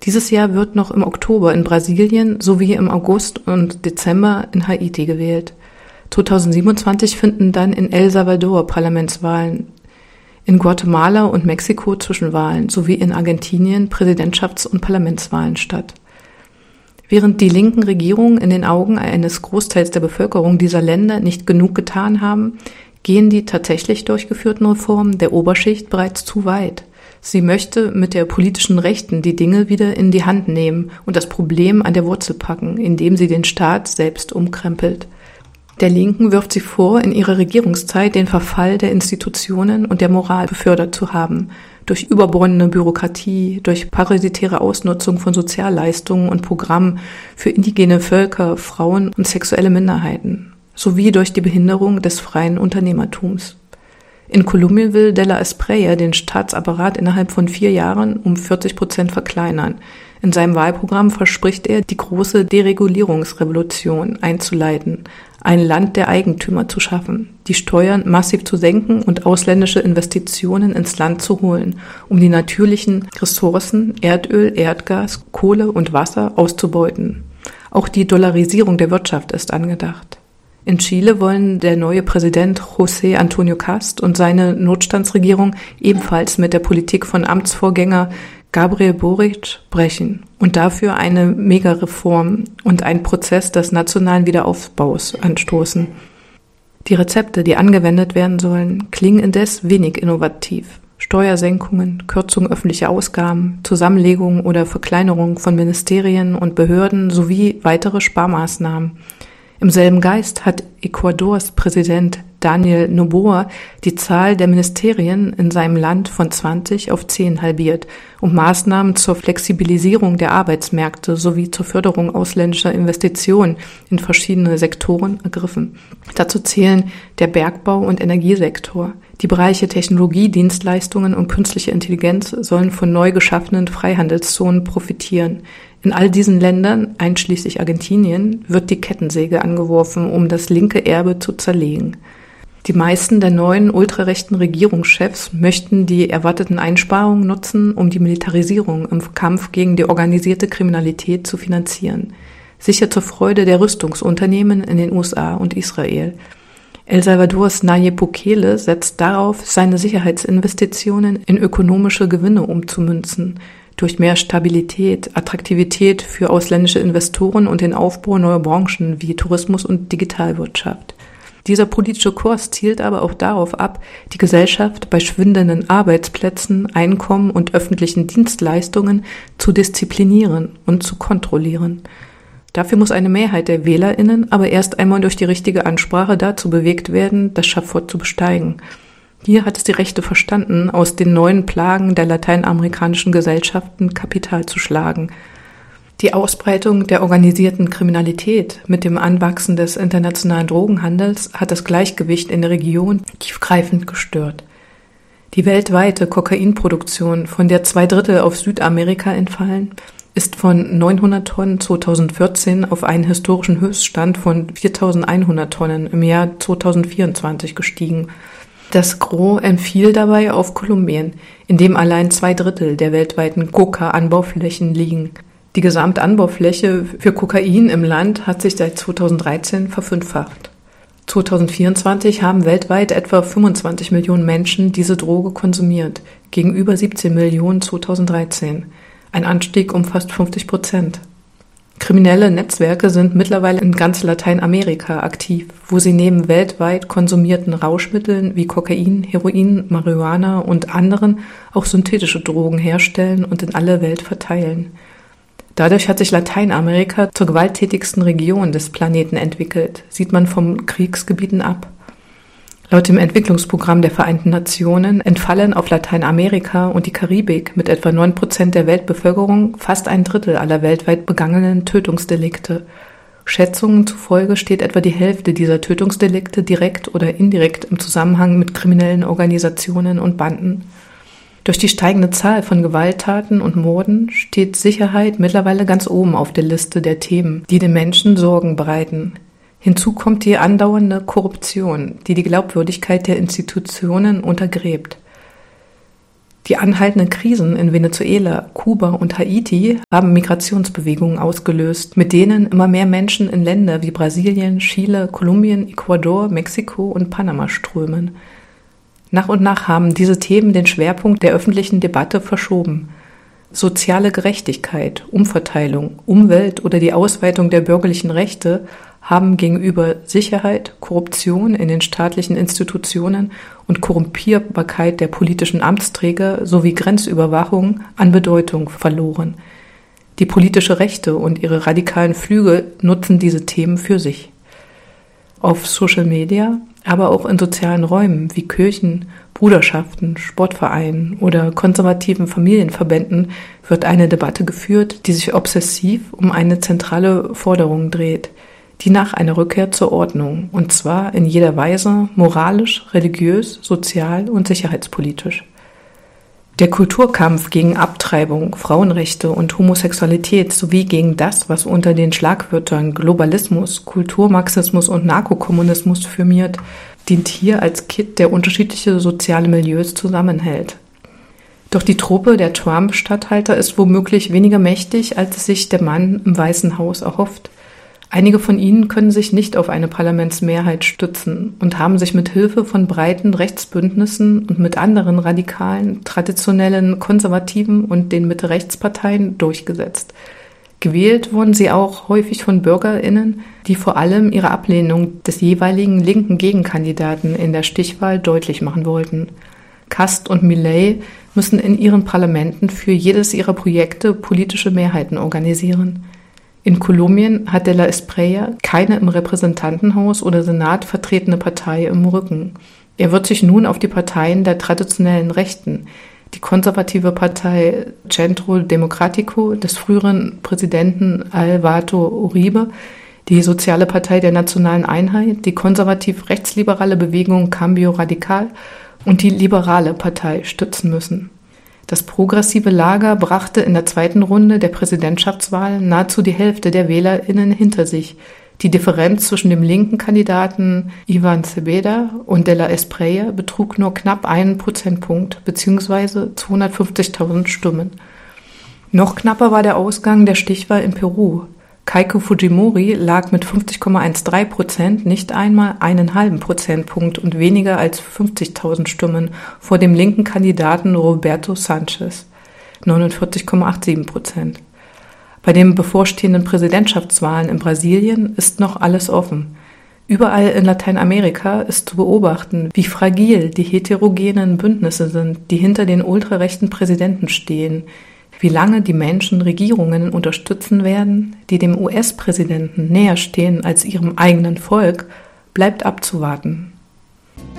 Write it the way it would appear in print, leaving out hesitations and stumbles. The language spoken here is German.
Dieses Jahr wird noch im Oktober in Brasilien sowie im August und Dezember in Haiti gewählt. 2027 finden dann in El Salvador Parlamentswahlen, in Guatemala und Mexiko Zwischenwahlen sowie in Argentinien Präsidentschafts- und Parlamentswahlen statt. Während die linken Regierungen in den Augen eines Großteils der Bevölkerung dieser Länder nicht genug getan haben, gehen die tatsächlich durchgeführten Reformen der Oberschicht bereits zu weit. Sie möchte mit der politischen Rechten die Dinge wieder in die Hand nehmen und das Problem an der Wurzel packen, indem sie den Staat selbst umkrempelt. Der Linken wirft sie vor, in ihrer Regierungszeit den Verfall der Institutionen und der Moral befördert zu haben, durch überbordende Bürokratie, durch parasitäre Ausnutzung von Sozialleistungen und Programmen für indigene Völker, Frauen und sexuelle Minderheiten, sowie durch die Behinderung des freien Unternehmertums. In Kolumbien will de la Espriella den Staatsapparat innerhalb von 4 Jahren um 40% verkleinern. In seinem Wahlprogramm verspricht er, die große Deregulierungsrevolution einzuleiten, ein Land der Eigentümer zu schaffen, die Steuern massiv zu senken und ausländische Investitionen ins Land zu holen, um die natürlichen Ressourcen Erdöl, Erdgas, Kohle und Wasser auszubeuten. Auch die Dollarisierung der Wirtschaft ist angedacht. In Chile wollen der neue Präsident José Antonio Cast und seine Notstandsregierung ebenfalls mit der Politik von Amtsvorgänger Gabriel Boric brechen und dafür eine Megareform und einen Prozess des nationalen Wiederaufbaus anstoßen. Die Rezepte, die angewendet werden sollen, klingen indes wenig innovativ. Steuersenkungen, Kürzung öffentlicher Ausgaben, Zusammenlegung oder Verkleinerung von Ministerien und Behörden sowie weitere Sparmaßnahmen. Im selben Geist hat Ecuadors Präsident Daniel Noboa die Zahl der Ministerien in seinem Land von 20 auf 10 halbiert und Maßnahmen zur Flexibilisierung der Arbeitsmärkte sowie zur Förderung ausländischer Investitionen in verschiedene Sektoren ergriffen. Dazu zählen der Bergbau- und Energiesektor. Die Bereiche Technologie, Dienstleistungen und künstliche Intelligenz sollen von neu geschaffenen Freihandelszonen profitieren. In all diesen Ländern, einschließlich Argentinien, wird die Kettensäge angeworfen, um das linke Erbe zu zerlegen. Die meisten der neuen ultrarechten Regierungschefs möchten die erwarteten Einsparungen nutzen, um die Militarisierung im Kampf gegen die organisierte Kriminalität zu finanzieren. Sicher zur Freude der Rüstungsunternehmen in den USA und Israel. El Salvadors Nayib Bukele setzt darauf, seine Sicherheitsinvestitionen in ökonomische Gewinne umzumünzen, durch mehr Stabilität, Attraktivität für ausländische Investoren und den Aufbau neuer Branchen wie Tourismus und Digitalwirtschaft. Dieser politische Kurs zielt aber auch darauf ab, die Gesellschaft bei schwindenden Arbeitsplätzen, Einkommen und öffentlichen Dienstleistungen zu disziplinieren und zu kontrollieren. Dafür muss eine Mehrheit der WählerInnen aber erst einmal durch die richtige Ansprache dazu bewegt werden, das Schafott zu besteigen. Hier hat es die Rechte verstanden, aus den neuen Plagen der lateinamerikanischen Gesellschaften Kapital zu schlagen. Die Ausbreitung der organisierten Kriminalität mit dem Anwachsen des internationalen Drogenhandels hat das Gleichgewicht in der Region tiefgreifend gestört. Die weltweite Kokainproduktion, von der 2/3 auf Südamerika entfallen, ist von 900 Tonnen 2014 auf einen historischen Höchststand von 4.100 Tonnen im Jahr 2024 gestiegen. Das Gros entfiel dabei auf Kolumbien, in dem allein 2/3 der weltweiten Coca-Anbauflächen liegen. Die Gesamtanbaufläche für Kokain im Land hat sich seit 2013 verfünffacht. 2024 haben weltweit etwa 25 Millionen Menschen diese Droge konsumiert, gegenüber 17 Millionen 2013. Ein Anstieg um fast 50%. Kriminelle Netzwerke sind mittlerweile in ganz Lateinamerika aktiv, wo sie neben weltweit konsumierten Rauschmitteln wie Kokain, Heroin, Marihuana und anderen auch synthetische Drogen herstellen und in alle Welt verteilen. Dadurch hat sich Lateinamerika zur gewalttätigsten Region des Planeten entwickelt, sieht man von Kriegsgebieten ab. Laut dem Entwicklungsprogramm der Vereinten Nationen entfallen auf Lateinamerika und die Karibik mit etwa 9% der Weltbevölkerung fast 1/3 aller weltweit begangenen Tötungsdelikte. Schätzungen zufolge steht etwa die Hälfte dieser Tötungsdelikte direkt oder indirekt im Zusammenhang mit kriminellen Organisationen und Banden. Durch die steigende Zahl von Gewalttaten und Morden steht Sicherheit mittlerweile ganz oben auf der Liste der Themen, die den Menschen Sorgen bereiten. Hinzu kommt die andauernde Korruption, die die Glaubwürdigkeit der Institutionen untergräbt. Die anhaltenden Krisen in Venezuela, Kuba und Haiti haben Migrationsbewegungen ausgelöst, mit denen immer mehr Menschen in Länder wie Brasilien, Chile, Kolumbien, Ecuador, Mexiko und Panama strömen. Nach und nach haben diese Themen den Schwerpunkt der öffentlichen Debatte verschoben. Soziale Gerechtigkeit, Umverteilung, Umwelt oder die Ausweitung der bürgerlichen Rechte haben gegenüber Sicherheit, Korruption in den staatlichen Institutionen und Korrumpierbarkeit der politischen Amtsträger sowie Grenzüberwachung an Bedeutung verloren. Die politische Rechte und ihre radikalen Flügel nutzen diese Themen für sich. Auf Social Media, aber auch in sozialen Räumen wie Kirchen, Bruderschaften, Sportvereinen oder konservativen Familienverbänden wird eine Debatte geführt, die sich obsessiv um eine zentrale Forderung dreht, die nach einer Rückkehr zur Ordnung, und zwar in jeder Weise moralisch, religiös, sozial und sicherheitspolitisch. Der Kulturkampf gegen Abtreibung, Frauenrechte und Homosexualität sowie gegen das, was unter den Schlagwörtern Globalismus, Kulturmarxismus und Narkokommunismus firmiert, dient hier als Kit, der unterschiedliche soziale Milieus zusammenhält. Doch die Truppe der Trump-Statthalter ist womöglich weniger mächtig, als es sich der Mann im Weißen Haus erhofft. Einige von ihnen können sich nicht auf eine Parlamentsmehrheit stützen und haben sich mit Hilfe von breiten Rechtsbündnissen und mit anderen radikalen, traditionellen, konservativen und den Mitte-Rechts-Parteien durchgesetzt. Gewählt wurden sie auch häufig von BürgerInnen, die vor allem ihre Ablehnung des jeweiligen linken Gegenkandidaten in der Stichwahl deutlich machen wollten. Cast und Milei müssen in ihren Parlamenten für jedes ihrer Projekte politische Mehrheiten organisieren. In Kolumbien hat de la Espriella keine im Repräsentantenhaus oder Senat vertretene Partei im Rücken. Er wird sich nun auf die Parteien der traditionellen Rechten, die konservative Partei Centro Democrático des früheren Präsidenten Álvaro Uribe, die Soziale Partei der Nationalen Einheit, die konservativ-rechtsliberale Bewegung Cambio Radical und die Liberale Partei stützen müssen. Das progressive Lager brachte in der zweiten Runde der Präsidentschaftswahl nahezu die Hälfte der WählerInnen hinter sich. Die Differenz zwischen dem linken Kandidaten Iván Cepeda und de la Espriella betrug nur knapp 1 Prozentpunkt bzw. 250.000 Stimmen. Noch knapper war der Ausgang der Stichwahl in Peru. Keiko Fujimori lag mit 50,13% nicht einmal 1,5 Prozentpunkt und weniger als 50.000 Stimmen vor dem linken Kandidaten Roberto Sanchez, 49,87%. Bei den bevorstehenden Präsidentschaftswahlen in Brasilien ist noch alles offen. Überall in Lateinamerika ist zu beobachten, wie fragil die heterogenen Bündnisse sind, die hinter den ultrarechten Präsidenten stehen, wie lange die Menschen Regierungen unterstützen werden, die dem US-Präsidenten näher stehen als ihrem eigenen Volk, bleibt abzuwarten.